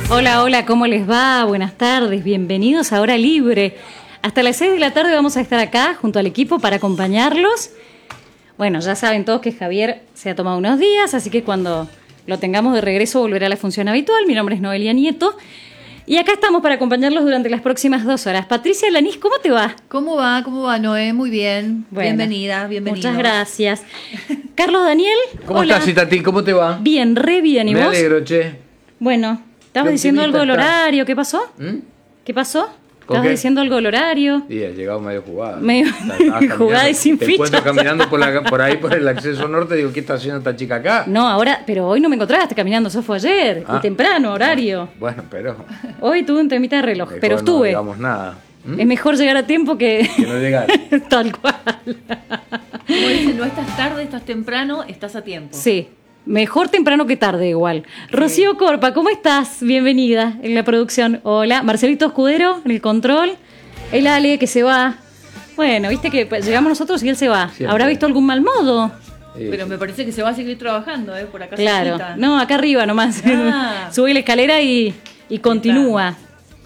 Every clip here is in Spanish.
Hola, hola, ¿cómo les va? Buenas tardes, bienvenidos a Hora Libre. Hasta las 6 de la tarde vamos a estar acá junto al equipo para acompañarlos. Bueno, ya saben todos que Javier se ha tomado unos días, así que cuando lo tengamos de regreso volverá a la función habitual. Mi nombre es Noelia Nieto y acá estamos para acompañarlos durante las próximas 2 horas. Patricia Lanís, ¿cómo te va? ¿Cómo va, Noé? Muy bien. Bueno, bienvenida. Muchas gracias. Carlos Daniel. ¿Cómo estás, Itati? ¿Cómo te va? Bien, re bien. ¿Y Me vos? Me alegro, che. Bueno, estabas diciendo algo del horario. ¿Qué pasó? ¿Qué pasó? Estabas diciendo algo del horario. Sí, ha llegado medio jugada. Medio jugada y sin te fichas. Te encuentro caminando por ahí, por el acceso norte. Digo, ¿qué está haciendo esta chica acá? No, ahora, pero hoy no me encontraste caminando. Eso fue ayer. Y temprano, horario. Bueno, pero... Hoy tuve un temita de reloj, mejor pero estuve. No digamos nada. Es mejor llegar a tiempo que no llegar. Tal cual. Como dicen, no estás tarde, estás temprano, estás a tiempo. Sí. Mejor temprano que tarde igual. Sí. Rocío Corpa, ¿cómo estás? Bienvenida en la producción. Hola. Marcelito Escudero en el control. El Ale que se va. Bueno, viste que llegamos nosotros y él se va. Siempre. ¿Habrá visto algún mal modo? Pero me parece que se va a seguir trabajando, por acá. Claro. Cerquita. No, acá arriba nomás. Sube la escalera y continúa.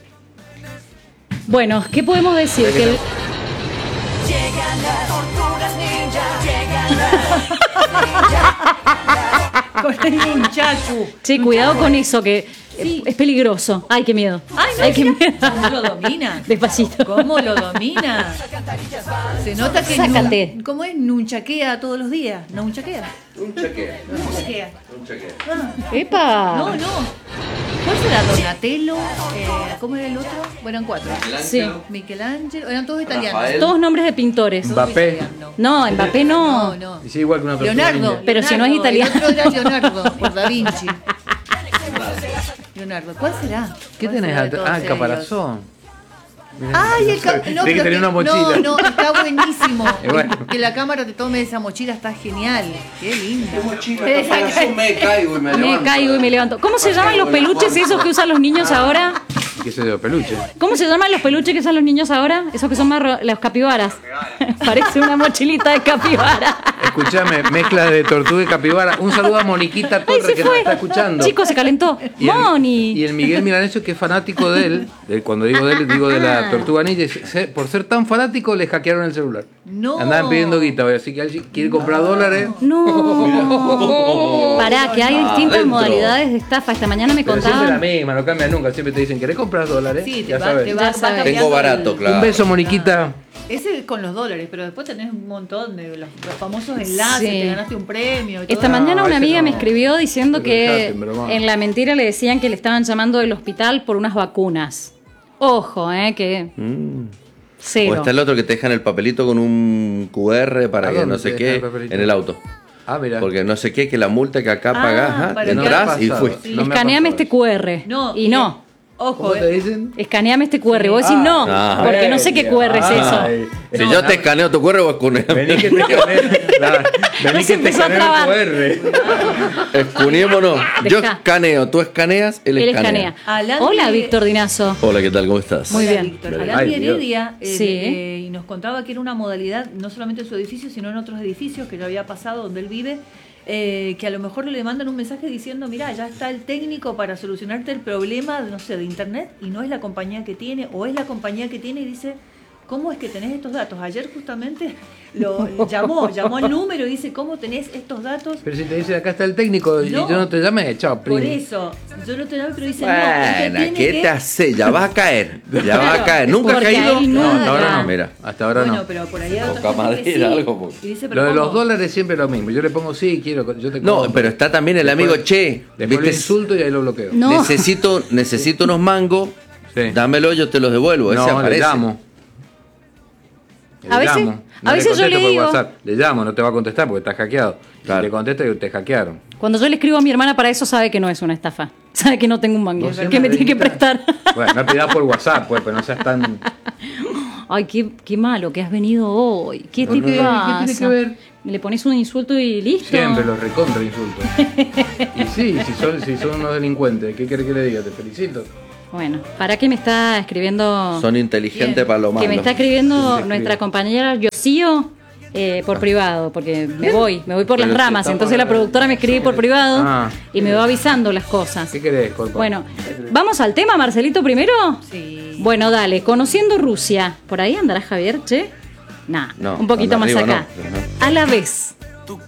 Bueno, ¿qué podemos decir? Que Llegan las tortugas ninja. Con el nunchaku. Che, cuidado con eso, que sí. Es peligroso. Ay, qué miedo. Ay, qué miedo. ¿Cómo lo domina? Despacito. ¿Cómo lo domina? Se nota que sácate. ¿Cómo es? Nunchaquea todos los días. ¿Nunchaquea? Nunchaquea. ¡Epa! No. ¿Cuál será? Donatello. ¿Cómo era el otro? Bueno, eran 4. Sí. Michelangelo. Eran todos italianos. Rafael. Todos nombres de pintores. Mbappé. No, Mbappé no. No. Y sí, igual que una Leonardo. Pero si no es italiano. El otro era Leonardo, por Da Vinci. Leonardo. ¿Cuál será? ¿Qué tenés? El caparazón. Ay, el caparazón. No, que tenía una mochila. No, está buenísimo. Bueno. Que la cámara te tome esa mochila está genial. Qué linda. ¿Qué mochila? Caparazón, me caigo y me levanto. Me caigo y me levanto. ¿Cómo se llaman los peluches esos que usan los niños ahora? ¿Qué se dio? Peluche. ¿Cómo se llaman los peluches que usan los niños ahora? Esos que son más los capibaras. Parece una mochilita de capibara. Escuchame, mezcla de tortuga y capibara. Un saludo a Moniquita Torre que nos está escuchando. Chicos, se calentó. Moni. Y el Miguel Milanesio, que es fanático de él. Cuando digo de él, digo de la tortuga ninja. Por ser tan fanático, le hackearon el celular. No. Andaban pidiendo guita, así que alguien quiere comprar dólares. No. Pará, que hay distintas modalidades de estafa. Esta mañana me Pero contaban. siempre la misma, no cambia nunca. Siempre te dicen, ¿querés comprar dólares? Sí, ya sabes. Ya sabes. Tengo barato, claro. Un beso, Moniquita. Ese con los dólares, pero después tenés un montón de los famosos enlaces, Sí. te ganaste un premio y todo. Esta mañana una ese amiga no. me escribió diciendo Pero que dejate, broma. en la mentira le decían que le estaban llamando del hospital por unas vacunas. Ojo, que cero. O está el otro que te dejan el papelito con un QR para ¿A que dónde no sé te dejan el qué papelito? en el auto. Ah, mira. Porque no sé qué, que la multa que acá pagás, para entras que- y no me fuiste. ha pasado. Escaneame este QR. No, y no. Ojo, ¿Cómo te dicen? Escaneame este QR. Y vos decís no, Ah. porque no sé qué QR es eso. Ay. Si yo te escaneo tu QR, vos escuneas. Vení que te escaneo. Vení se que te empezó a escaneo trabar. el QR. Escuneémonos. Yo Deja. escaneo, tú escaneas, él Él escanea. escanea. Alan Hola, de- Víctor Dinazo. Hola, ¿qué tal? ¿Cómo estás? Muy Hola, bien. Víctor. Ay, Alan Dios. Heredia Sí. y nos contaba que era una modalidad, no solamente en su edificio, sino en otros edificios que ya había pasado donde él vive, que a lo mejor le mandan un mensaje diciendo, mira, ya está el técnico para solucionarte el problema, no sé, de internet, y no es la compañía que tiene, o es la compañía que tiene y dice, ¿cómo es que tenés estos datos? Ayer justamente llamó al número y dice, ¿cómo tenés estos datos? Pero si te dice, acá está el técnico y No. yo no te llamé, chao, Por primo. eso, yo no te llamé, pero dice, no, usted Bueno, tiene ¿qué que... te hace? Ya vas a caer. Ya vas a caer. ¿Nunca has Porque caído? ahí No, hasta ahora nada. no. Mira. Hasta ahora Bueno, no. pero por ahí hay otra Toca gente que madera, sí. algo, porque- Y dice, pero Lo de los ¿cómo? dólares siempre es lo mismo. Yo le pongo sí, quiero, yo te No, compro. pero está también el Después- amigo, che, Después lo ¿viste? insulto y ahí lo bloqueo. No. Necesito unos mangos, Sí. dámelo, yo te los devuelvo. Ese No, le aparece. llamo. A veces- a veces yo contesto le por digo- WhatsApp. Le llamo, no te va a contestar porque está hackeado. Claro. Si te contesta, te hackearon. Cuando yo le escribo a mi hermana para eso, sabe que no es una estafa. Sabe que no tengo un mango. ¿Vos Que me siempre tiene que dedicas? prestar. Bueno, no pidas por WhatsApp, pues, pero no seas tan. Ay, qué malo que has venido hoy. ¿Qué te ¿Por qué? ¿Qué pasa? tiene que ver? Le pones un insulto y listo. Siempre los recontra insultos. Y sí, si son unos delincuentes, ¿qué querés que le diga? Te felicito. Bueno, ¿para qué me está escribiendo? Son inteligentes Bien. para lo malo. Que me está escribiendo Sí, nuestra escribe. compañera Yosío. por privado, porque me voy por las Pero ramas. estamos Entonces la productora me escribe por privado Ah. y me va avisando las cosas. ¿Qué querés, Corpa? Bueno, ¿vamos al tema, Marcelito, primero? Sí. Bueno, dale, conociendo Rusia. ¿Por ahí andará Javier, che? Nah, No, un poquito anda más arriba acá. no, pero no. A la vez.